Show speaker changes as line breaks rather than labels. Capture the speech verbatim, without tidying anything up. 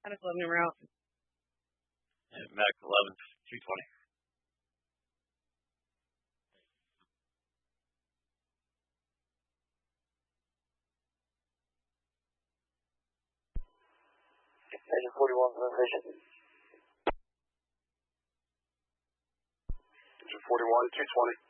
Medic eleven number out.
And Medic eleven, two twenty.
Agent forty-one, vision. Agent forty-one, two twenty.